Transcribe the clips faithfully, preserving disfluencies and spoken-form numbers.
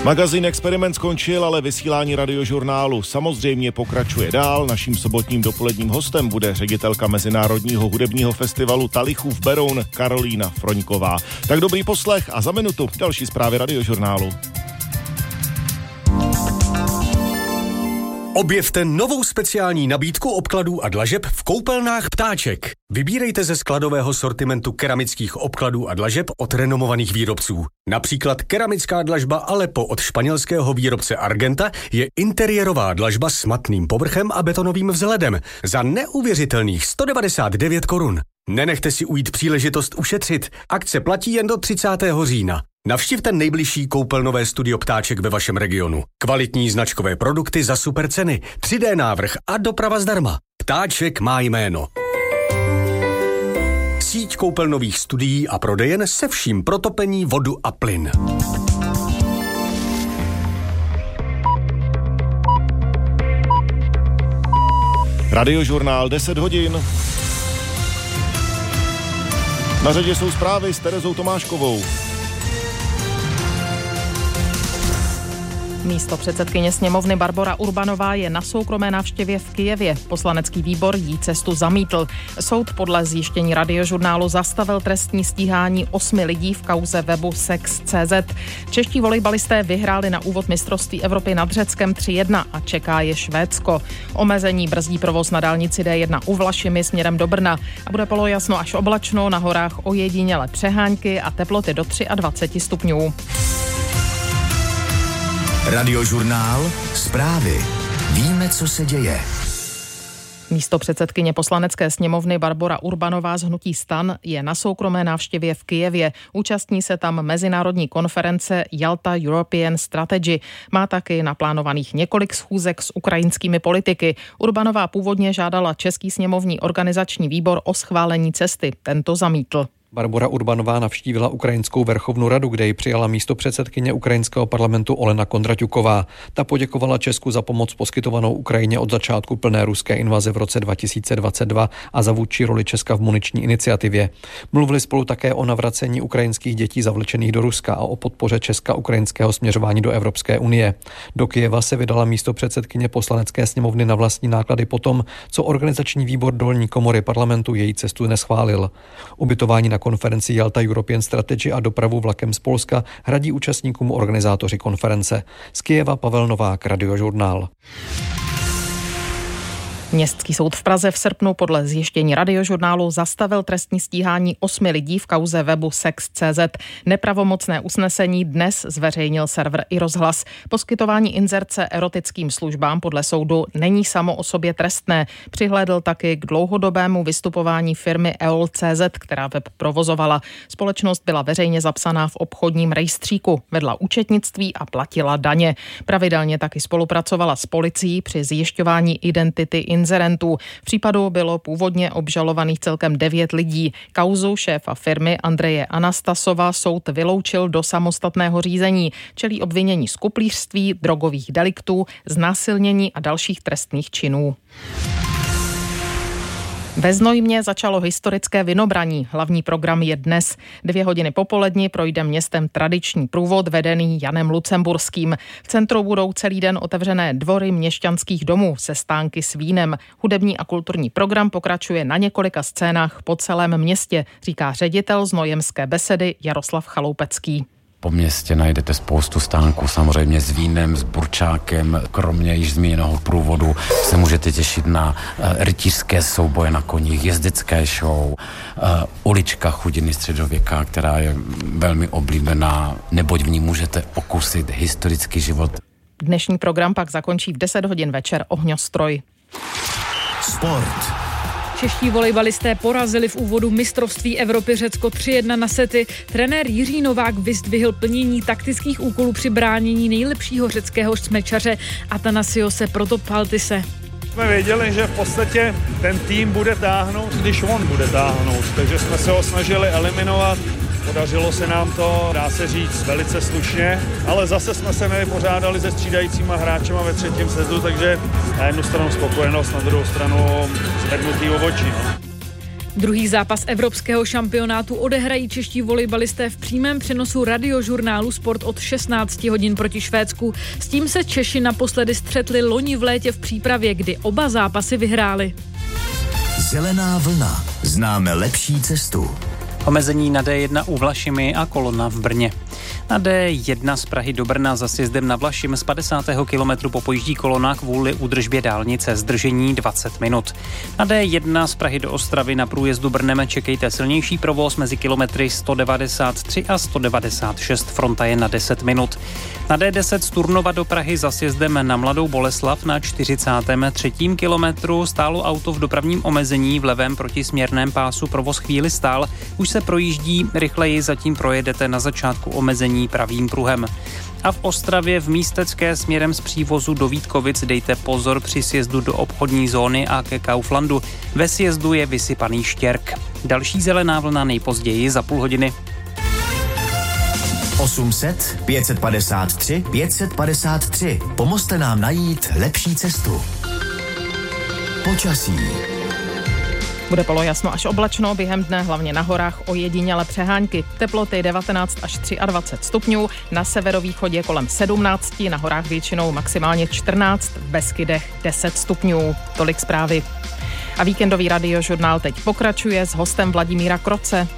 Magazín Experiment skončil, ale vysílání Radiožurnálu samozřejmě pokračuje dál. Naším sobotním dopoledním hostem bude ředitelka Mezinárodního hudebního festivalu Talichův Beroun Karolína Froňková. Tak dobrý poslech a za minutu další zprávy Radiožurnálu. Objevte novou speciální nabídku obkladů a dlažeb v koupelnách Ptáček. Vybírejte ze skladového sortimentu keramických obkladů a dlažeb od renomovaných výrobců. Například keramická dlažba Aleppo od španělského výrobce Argenta je interiérová dlažba s matným povrchem a betonovým vzhledem za neuvěřitelných sto devadesát devět korun. Nenechte si ujít příležitost ušetřit. Akce platí jen do třicátého října. Navštivte nejbližší koupelnové studio Ptáček ve vašem regionu. Kvalitní značkové produkty za super ceny, tři dé návrh a doprava zdarma. Ptáček má jméno. Síť koupelnových studií a prodejen se vším pro topení, vodu a plyn. Radiožurnál deset hodin. Na řadě jsou zprávy s Terezou Tomáškovou. Místopředsedkyně sněmovny Barbora Urbanová je na soukromé návštěvě v Kyjevě. Poslanecký výbor jí cestu zamítl. Soud podle zjištění Radiožurnálu zastavil trestní stíhání osmi lidí v kauze webu sex tečka cé zet. Čeští volejbalisté vyhráli na úvod mistrovství Evropy nad Řeckem tři jedna a čeká je Švédsko. Omezení brzdí provoz na dálnici dé jedna u Vlašimi směrem do Brna a bude polojasno až oblačno, na horách ojediněle přehánky a teploty do dvacet tři stupňů. Radiožurnál, zprávy. Víme, co se děje. Místopředsedkyně poslanecké sněmovny Barbora Urbanová z hnutí STAN je na soukromé návštěvě v Kyjevě. Účastní se tam mezinárodní konference Yalta European Strategy. Má taky naplánovaných několik schůzek s ukrajinskými politiky. Urbanová původně žádala Český sněmovní organizační výbor o schválení cesty. Tento zamítl. Barbora Urbanová navštívila Ukrajinskou verchovnou radu, kde ji přijala místopředsedkyně ukrajinského parlamentu Olena Kondraťuková. Ta poděkovala Česku za pomoc poskytovanou Ukrajině od začátku plné ruské invaze v roce dva tisíce dvacet dva a za vůdčí roli Česka v muniční iniciativě. Mluvili spolu také o navracení ukrajinských dětí zavlečených do Ruska a o podpoře Česka ukrajinského směřování do Evropské unie. Do Kyjeva se vydala místopředsedkyně poslanecké sněmovny na vlastní náklady potom, co organizační výbor dolní komory parlamentu její cestu neschválil. Ubytování na konferenci Yalta European Strategy a dopravu vlakem z Polska hradí účastníkům organizátoři konference. Z Kyjeva Pavel Novák, Radiožurnál. Městský soud v Praze v srpnu podle zjištění Radiožurnálu zastavil trestní stíhání osmi lidí v kauze webu sex tečka cé zet. Nepravomocné usnesení dnes zveřejnil server iRozhlas. Poskytování inzerce erotickým službám podle soudu není samo o sobě trestné. Přihlédl taky k dlouhodobému vystupování firmy E O L tečka cé zet, která web provozovala. Společnost byla veřejně zapsaná v obchodním rejstříku, vedla účetnictví a platila daně. Pravidelně taky spolupracovala s policií při zjišťování identity inzerentů. V případu bylo původně obžalovaných celkem devět lidí. Kauzu šéfa firmy Andreje Anastasova soud vyloučil do samostatného řízení. Čelí obvinění z kuplířství, drogových deliktů, znásilnění a dalších trestných činů. Ve Znojmě začalo historické vinobraní. Hlavní program je dnes. Dvě hodiny popolední projde městem tradiční průvod vedený Janem Lucemburským. V centru budou celý den otevřené dvory měšťanských domů se stánky s vínem. Hudební a kulturní program pokračuje na několika scénách po celém městě, říká ředitel Znojemské besedy Jaroslav Chaloupecký. Po městě najdete spoustu stánků, samozřejmě s vínem, s burčákem, kromě již zmíněného průvodu se můžete těšit na uh, rytířské souboje na koních, jezdecké show, uh, ulička chudiny středověka, která je velmi oblíbená, neboť v ní můžete okusit historický život. Dnešní program pak zakončí v deset hodin večer ohňostroj. Sport. Čeští volejbalisté porazili v úvodu mistrovství Evropy Řecko tři jedna na sety. Trenér Jiří Novák vyzdvihl plnění taktických úkolů při bránění nejlepšího řeckého smečaře Atanasiose Protopaltise. Jsme věděli, že v podstatě ten tým bude táhnout, když on bude táhnout, takže jsme se ho snažili eliminovat. Podařilo se nám to, dá se říct, velice slušně, ale zase jsme se nevypořádali se střídajícíma hráčema ve třetím setu, takže na jednu stranu spokojenost, na druhou stranu zvednutý obočí. No. Druhý zápas evropského šampionátu odehrají čeští volejbalisté v přímém přenosu radiožurnálu Sport od šestnáct hodin proti Švédsku. S tím se Češi naposledy střetli loni v létě v přípravě, kdy oba zápasy vyhráli. Zelená vlna. Známe lepší cestu. Omezení na D jedna u Vlašimi a kolona v Brně. Na D jedna z Prahy do Brna za sjezdem na Vlašim z padesátého kilometru popojíždí kolona kvůli údržbě dálnice, zdržení dvacet minut. Na D jedna z Prahy do Ostravy na průjezdu Brnem čekejte silnější provoz mezi kilometry sto devadesát tři a sto devadesát šest, fronta je na deset minut. Na D deset z Turnova do Prahy za sjezdem na Mladou Boleslav na čtyřicátém třetím kilometru stálo auto v dopravním omezení v levém protisměrném pásu, provoz chvíli stál, už se projíždí, rychleji zatím projedete na začátku omezení pravým pruhem. A v Ostravě v Místecké směrem z přívozu do Vítkovic dejte pozor při sjezdu do obchodní zóny a ke Kauflandu. Ve sjezdu je vysypaný štěrk. Další zelená vlna nejpozději za půl hodiny. osm set, pět set padesát tři, pět set padesát tři. Pomozte nám najít lepší cestu. Počasí. Bude polojasno až oblačno, během dne hlavně na horách ojediněle přehánky. Teploty devatenáct až dvacet tři stupňů, na severovýchodě kolem sedmnáct, na horách většinou maximálně čtrnáct, v Beskydech deset stupňů. Tolik zprávy. A víkendový radiožurnál teď pokračuje s hostem Vladimíra Kroce.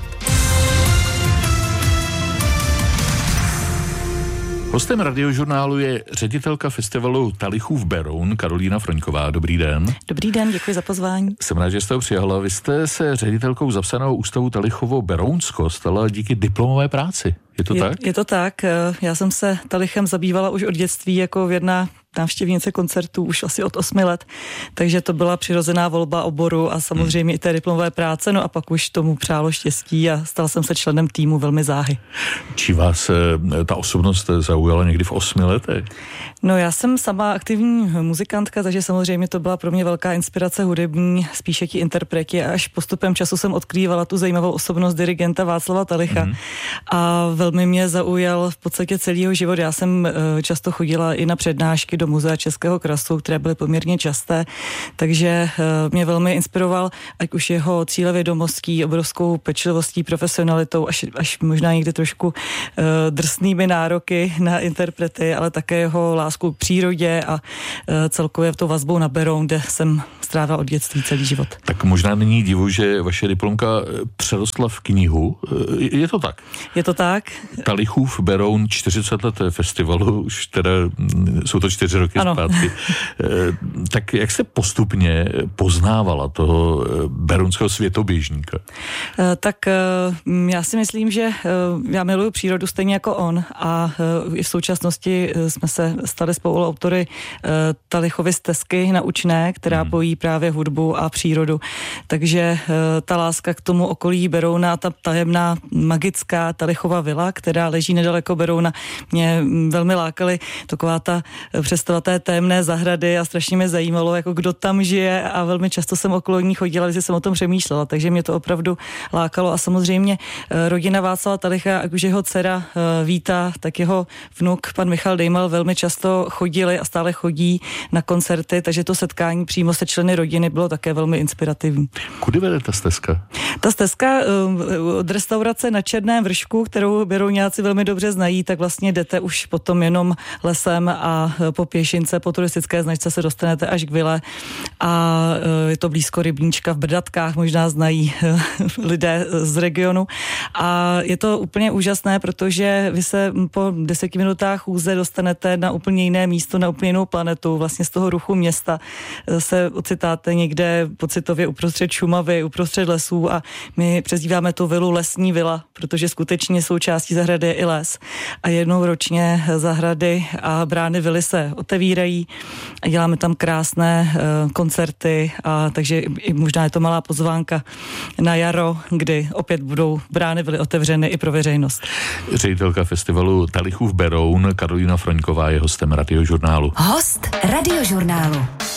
Hostem radiožurnálu je ředitelka festivalu Talichův Beroun Karolína Froňková. Dobrý den. Dobrý den, děkuji za pozvání. Jsem rád, že jste ho přijala. Vy jste se ředitelkou zapsaného ústavu Talichovo Berounsko stala díky diplomové práci. Je to je, tak? Je to tak. Já jsem se talichem zabývala už od dětství jako věrná návštěvnice koncertů už asi od osmi let, takže to byla přirozená volba oboru a samozřejmě hmm. i té diplomové práce, no a pak už tomu přálo štěstí a stal jsem se členem týmu velmi záhy. Či vás ta osobnost zaujala někdy v osmi letech? No já jsem sama aktivní muzikantka, takže samozřejmě to byla pro mě velká inspirace hudební, spíše ti interpreti a až postupem času jsem odkrývala tu zajímavou osobnost dirigenta Václava Talicha hmm. a velmi mě zaujal v podstatě celý jeho život. Já jsem často chodila i na přednášky do Muzea Českého krasu, které byly poměrně časté, takže mě velmi inspiroval, ať už jeho cílevědomostí, obrovskou pečlivostí, profesionalitou, až, až možná někdy trošku uh, drsnými nároky na interprety, ale také jeho láskou k přírodě a uh, celkově tou vazbou na Beroun, kde jsem strávila od dětství celý život. Tak možná není divu, že vaše diplomka přerostla v knihu. Je to tak? Je to tak. Talichův Beroun, čtyřicet let festivalu, už teda jsou to čtyři roky ano. zpátky. Tak jak se postupně poznávala toho berounského světoběžníka? Tak já si myslím, že já miluju přírodu stejně jako on a i v současnosti jsme se stali spoluautory Talichovy stezky naučné, která hmm. pojí právě hudbu a přírodu. Takže ta láska k tomu okolí Berouna, ta tajemná magická Talichova vila, která leží nedaleko Berouna, mě velmi lákaly. Taková ta představa té témné zahrady a strašně mě zajímalo, jako kdo tam žije a velmi často jsem okolo ní chodila, když jsem o tom přemýšlela, takže mě to opravdu lákalo a samozřejmě rodina Václava Talicha, ať už jeho dcera Víta, tak jeho vnuk pan Michal Dejmal velmi často chodili a stále chodí na koncerty, takže to setkání přímo se členy rodiny bylo také velmi inspirativní. Kudy vede ta stezka? Ta stezka od restaurace na Černém vršku, kterou Berouňáci velmi dobře znají, tak vlastně jdete už potom jenom lesem a po pěšince, po turistické značce se dostanete až k vile a je to blízko rybníčka v Brdatkách, možná znají lidé z regionu a je to úplně úžasné, protože vy se po deseti minutách chůze dostanete na úplně jiné místo, na úplně jinou planetu, vlastně z toho ruchu města se ocitáte někde pocitově uprostřed Šumavy, uprostřed lesů a my přezdíváme tu vilu lesní vila, protože skutečně součástí zahrady je i les a jednou ročně zahrady a brány vily se otevírají a děláme tam krásné uh, koncerty a takže i možná je to malá pozvánka na jaro, kdy opět budou brány vily otevřeny i pro veřejnost. Ředitelka festivalu Talichův Beroun Karolína Froňková je hostem radiožurnálu. Host radiožurnálu.